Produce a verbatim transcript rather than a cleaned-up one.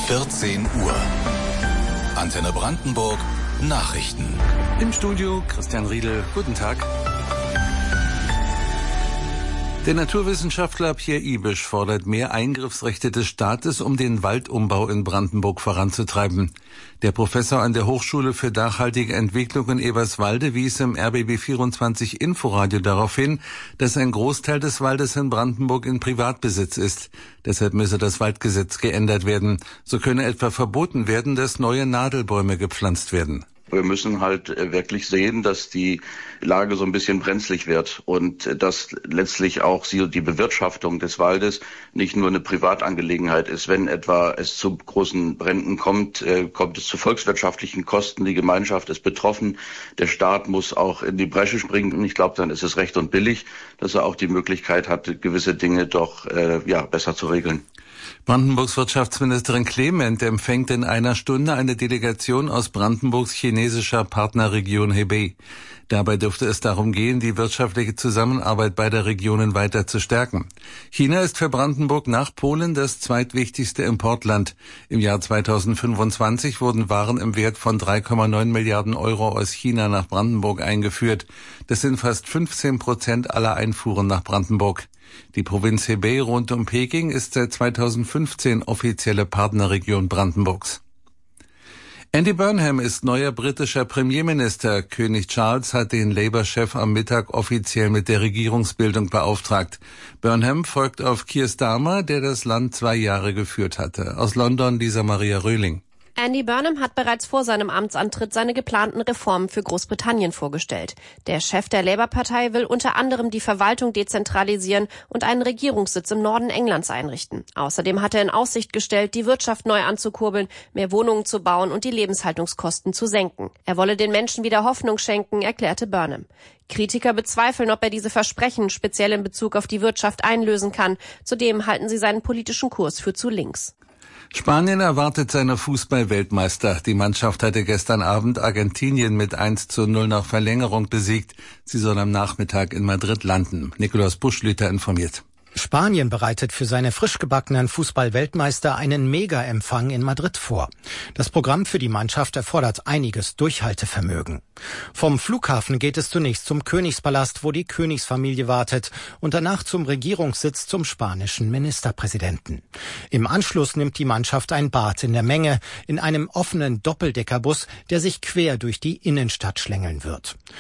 vierzehn Uhr. Antenne Brandenburg Nachrichten. Im Studio Christian Riedel. Guten Tag. Der Naturwissenschaftler Pierre Ibisch fordert mehr Eingriffsrechte des Staates, um den Waldumbau in Brandenburg voranzutreiben. Der Professor an der Hochschule für nachhaltige Entwicklung in Eberswalde wies im R B B vierundzwanzig Inforadio darauf hin, dass ein Großteil des Waldes in Brandenburg in Privatbesitz ist. Deshalb müsse das Waldgesetz geändert werden. So könne etwa verboten werden, dass neue Nadelbäume gepflanzt werden. Wir müssen halt wirklich sehen, dass die Lage so ein bisschen brenzlig wird und dass letztlich auch die Bewirtschaftung des Waldes nicht nur eine Privatangelegenheit ist. Wenn etwa es zu großen Bränden kommt, kommt es zu volkswirtschaftlichen Kosten. Die Gemeinschaft ist betroffen. Der Staat muss auch in die Bresche springen. Und ich glaube, dann ist es recht und billig, dass er auch die Möglichkeit hat, gewisse Dinge doch äh, ja besser zu regeln. Brandenburgs Wirtschaftsministerin Clement empfängt in einer Stunde eine Delegation aus Brandenburgs chinesischer Partnerregion Hebei. Dabei dürfte es darum gehen, die wirtschaftliche Zusammenarbeit beider Regionen weiter zu stärken. China ist für Brandenburg nach Polen das zweitwichtigste Importland. Im Jahr zweitausendfünfundzwanzig wurden Waren im Wert von drei Komma neun Milliarden Euro aus China nach Brandenburg eingeführt. Das sind fast fünfzehn Prozent aller Einfuhren nach Brandenburg. Die Provinz Hebei rund um Peking ist seit zweitausendfünfzehn offizielle Partnerregion Brandenburgs. Andy Burnham ist neuer britischer Premierminister. König Charles hat den Labour-Chef am Mittag offiziell mit der Regierungsbildung beauftragt. Burnham folgt auf Keir Starmer, der das Land zwei Jahre geführt hatte. Aus London Lisa Maria Röhling. Andy Burnham hat bereits vor seinem Amtsantritt seine geplanten Reformen für Großbritannien vorgestellt. Der Chef der Labour-Partei will unter anderem die Verwaltung dezentralisieren und einen Regierungssitz im Norden Englands einrichten. Außerdem hat er in Aussicht gestellt, die Wirtschaft neu anzukurbeln, mehr Wohnungen zu bauen und die Lebenshaltungskosten zu senken. Er wolle den Menschen wieder Hoffnung schenken, erklärte Burnham. Kritiker bezweifeln, ob er diese Versprechen speziell in Bezug auf die Wirtschaft einlösen kann. Zudem halten sie seinen politischen Kurs für zu links. Spanien erwartet seine Fußball-Weltmeister. Die Mannschaft hatte gestern Abend Argentinien mit eins zu null nach Verlängerung besiegt. Sie soll am Nachmittag in Madrid landen. Nikolaus Buschlüter informiert. Spanien bereitet für seine frisch gebackenen Fußball-Weltmeister einen Mega-Empfang in Madrid vor. Das Programm für die Mannschaft erfordert einiges Durchhaltevermögen. Vom Flughafen geht es zunächst zum Königspalast, wo die Königsfamilie wartet, und danach zum Regierungssitz zum spanischen Ministerpräsidenten. Im Anschluss nimmt die Mannschaft ein Bad in der Menge in einem offenen Doppeldeckerbus, der sich quer durch die Innenstadt schlängeln wird.